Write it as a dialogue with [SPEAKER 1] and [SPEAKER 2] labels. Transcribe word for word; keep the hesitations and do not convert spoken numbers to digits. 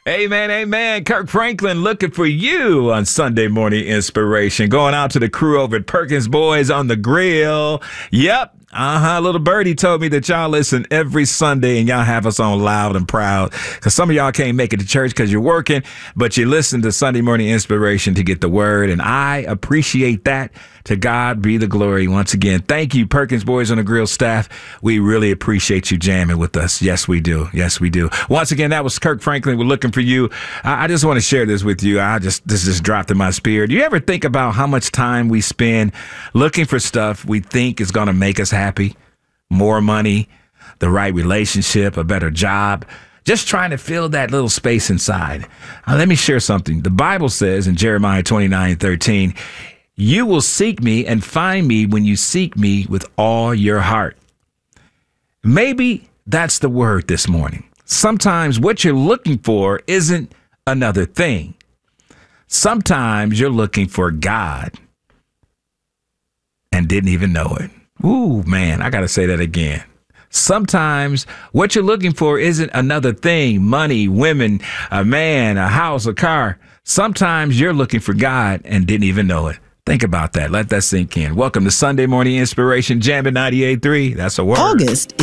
[SPEAKER 1] Amen, amen. Kirk Franklin looking for you on Sunday Morning Inspiration. Going out to the crew over at Perkins Boys on the Grill. Yep. Uh-huh. Little birdie told me that y'all listen every Sunday and y'all have us on loud and proud because some of y'all can't make it to church because you're working, but you listen to Sunday Morning Inspiration to get the word, and I appreciate that. To God be the glory. Once again, thank you, Perkins Boys on the Grill staff. We really appreciate you jamming with us. Yes, we do. Yes, we do. Once again, that was Kirk Franklin. We're looking for you. I, I just want to share this with you. I just this just dropped in my spirit. Do you ever think about how much time we spend looking for stuff we think is going to make us happy? More money, the right relationship, a better job, just trying to fill that little space inside. Now, let me share something. The Bible says in Jeremiah twenty-nine thirteen, you will seek me and find me when you seek me with all your heart. Maybe that's the word this morning. Sometimes what you're looking for isn't another thing. Sometimes you're looking for God and didn't even know it. Ooh, man, I got to say that again. Sometimes what you're looking for isn't another thing, money, women, a man, a house, a car. Sometimes you're looking for God and didn't even know it. Think about that. Let that sink in. Welcome to Sunday Morning Inspiration, Jam at ninety-eight point three. That's a word.
[SPEAKER 2] August